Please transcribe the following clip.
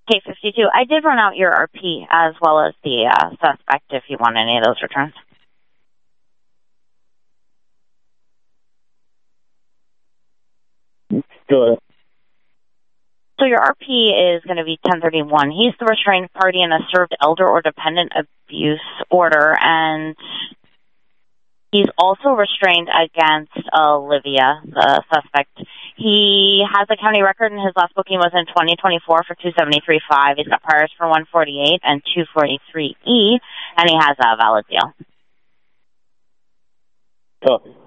K-52. I did run out your RP as well as the suspect if you want any of those returns. Good. So your RP is going to be 1031. He's the restrained party in a served elder or dependent abuse order, and he's also restrained against Olivia, the suspect. He has a county record, and his last booking was in 2024 for 273.5. He's got priors for 148 and 243E, and he has a valid deal. Copy.